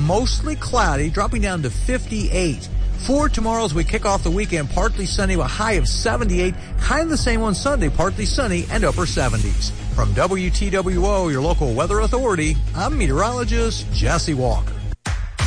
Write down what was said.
mostly cloudy, dropping down to 58. For tomorrow, as we kick off the weekend, partly sunny with a high of 78. Kind of the same on Sunday, partly sunny and upper 70s. From WTWO, your local weather authority, I'm meteorologist Jesse Walker.